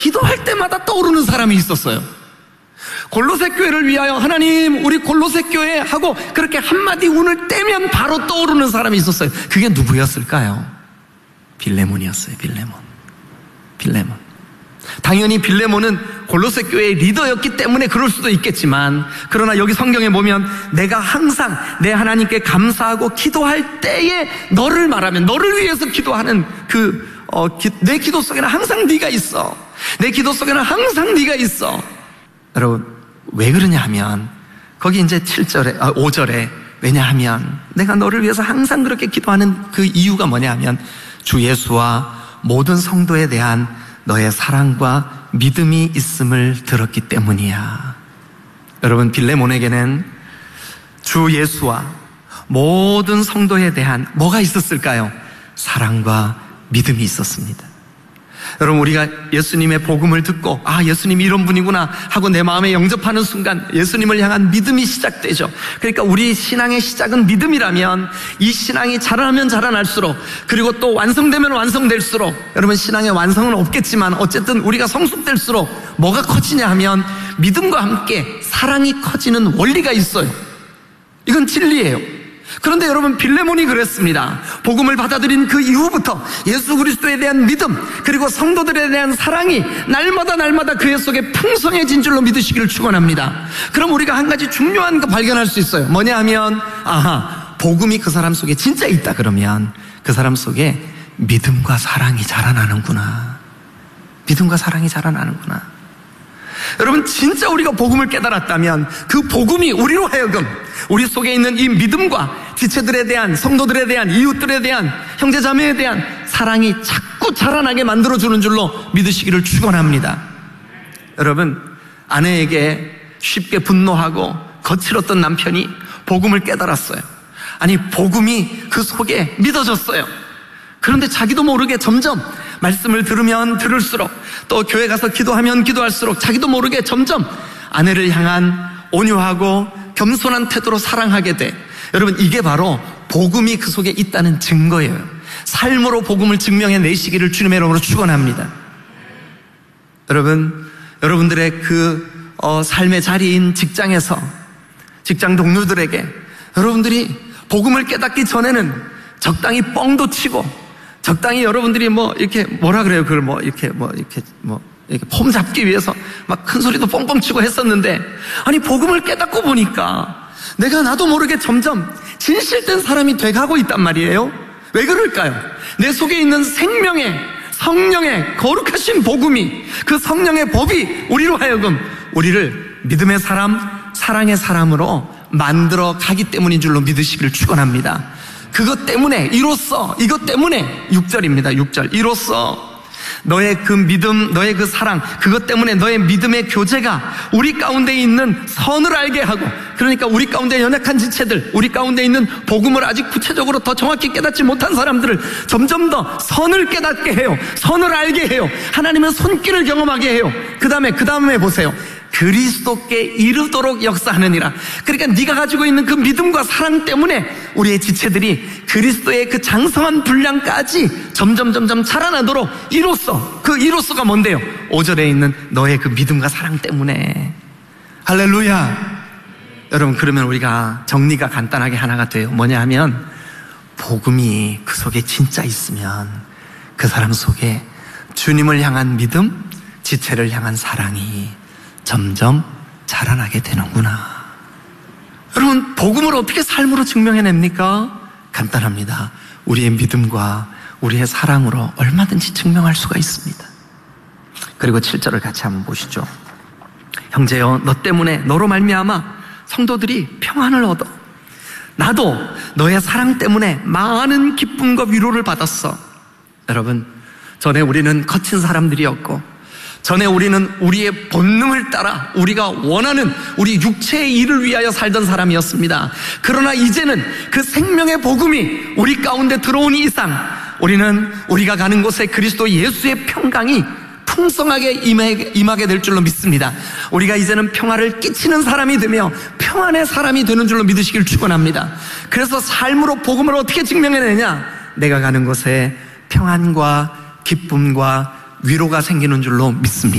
기도할 때마다 떠오르는 사람이 있었어요. 골로새 교회를 위하여 하나님 우리 골로새 교회 하고 그렇게 한마디 운을 떼면 바로 떠오르는 사람이 있었어요. 그게 누구였을까요? 빌레몬이었어요. 빌레몬. 당연히 빌레몬은 골로새 교회의 리더였기 때문에 그럴 수도 있겠지만, 그러나 여기 성경에 보면 내가 항상 내 하나님께 감사하고 기도할 때에 너를 말하면, 너를 위해서 기도하는 내 기도 속에는 항상 네가 있어. 내 기도 속에는 항상 네가 있어. 여러분, 왜 그러냐 하면 거기 이제 5절에 왜냐하면 내가 너를 위해서 항상 그렇게 기도하는 그 이유가 뭐냐 하면 주 예수와 모든 성도에 대한 너의 사랑과 믿음이 있음을 들었기 때문이야. 여러분, 빌레몬에게는 주 예수와 모든 성도에 대한 뭐가 있었을까요? 사랑과 믿음이 있었습니다. 여러분, 우리가 예수님의 복음을 듣고 예수님이 이런 분이구나 하고 내 마음에 영접하는 순간 예수님을 향한 믿음이 시작되죠. 그러니까 우리 신앙의 시작은 믿음이라면 이 신앙이 자라나면 자라날수록, 그리고 또 완성되면 완성될수록, 여러분 신앙의 완성은 없겠지만 어쨌든 우리가 성숙될수록 뭐가 커지냐 하면 믿음과 함께 사랑이 커지는 원리가 있어요. 이건 진리예요. 그런데 여러분, 빌레몬이 그랬습니다. 복음을 받아들인 그 이후부터 예수 그리스도에 대한 믿음, 그리고 성도들에 대한 사랑이 날마다 그의 속에 풍성해진 줄로 믿으시기를 축원합니다. 그럼 우리가 한 가지 중요한 거 발견할 수 있어요. 뭐냐 하면 복음이 그 사람 속에 진짜 있다 그러면 그 사람 속에 믿음과 사랑이 자라나는구나. 믿음과 사랑이 자라나는구나. 여러분, 진짜 우리가 복음을 깨달았다면 그 복음이 우리로 하여금 우리 속에 있는 이 믿음과 지체들에 대한, 성도들에 대한, 이웃들에 대한, 형제자매에 대한 사랑이 자꾸 자라나게 만들어주는 줄로 믿으시기를 축원합니다. 여러분, 아내에게 쉽게 분노하고 거칠었던 남편이 복음을 깨달았어요. 아니, 복음이 그 속에 믿어졌어요. 그런데 자기도 모르게 점점 말씀을 들으면 들을수록, 또 교회 가서 기도하면 기도할수록 자기도 모르게 점점 아내를 향한 온유하고 겸손한 태도로 사랑하게 돼. 여러분, 이게 바로 복음이 그 속에 있다는 증거예요. 삶으로 복음을 증명해 내시기를 주님의 이름으로 축원합니다. 여러분, 여러분들의 삶의 자리인 직장에서 직장 동료들에게 여러분들이 복음을 깨닫기 전에는 적당히 뻥도 치고, 적당히 여러분들이 이렇게 뭐라 그래요? 그걸 이렇게 폼 잡기 위해서 막 큰 소리도 뻥뻥 치고 했었는데, 아니, 복음을 깨닫고 보니까 나도 모르게 점점 진실된 사람이 돼가고 있단 말이에요. 왜 그럴까요? 내 속에 있는 생명의, 성령의 거룩하신 복음이, 그 성령의 법이 우리로 하여금 우리를 믿음의 사람, 사랑의 사람으로 만들어 가기 때문인 줄로 믿으시기를 축원합니다. 그것 때문에, 이것 때문에 6절입니다. 6절. 이로써 너의 그 믿음, 너의 그 사랑, 그것 때문에 너의 믿음의 교제가 우리 가운데 있는 선을 알게 하고, 그러니까 우리 가운데 연약한 지체들, 우리 가운데 있는 복음을 아직 구체적으로 더 정확히 깨닫지 못한 사람들을 점점 더 선을 깨닫게 해요. 선을 알게 해요. 하나님의 손길을 경험하게 해요. 그 다음에 보세요. 그리스도께 이르도록 역사하느니라. 그러니까 네가 가지고 있는 그 믿음과 사랑 때문에 우리의 지체들이 그리스도의 그 장성한 분량까지 점점 자라나도록, 이로써가 뭔데요? 5절에 있는 너의 그 믿음과 사랑 때문에. 할렐루야. 여러분, 그러면 우리가 정리가 간단하게 하나가 돼요. 뭐냐 하면 복음이 그 속에 진짜 있으면 그 사람 속에 주님을 향한 믿음, 지체를 향한 사랑이 점점 자라나게 되는구나. 여러분, 복음을 어떻게 삶으로 증명해냅니까? 간단합니다. 우리의 믿음과 우리의 사랑으로 얼마든지 증명할 수가 있습니다. 그리고 7절을 같이 한번 보시죠. 형제여, 너 때문에, 너로 말미암아 성도들이 평안을 얻어. 나도 너의 사랑 때문에 많은 기쁨과 위로를 받았어. 여러분, 전에 우리는 거친 사람들이었고, 전에 우리는 우리의 본능을 따라 우리가 원하는 우리 육체의 일을 위하여 살던 사람이었습니다. 그러나 이제는 그 생명의 복음이 우리 가운데 들어오니 이상 우리는 우리가 가는 곳에 그리스도 예수의 평강이 풍성하게 임하게 될 줄로 믿습니다. 우리가 이제는 평화를 끼치는 사람이 되며 평안의 사람이 되는 줄로 믿으시길 축원합니다. 그래서 삶으로 복음을 어떻게 증명해내냐? 내가 가는 곳에 평안과 기쁨과 위로가 생기는 줄로 믿습니다.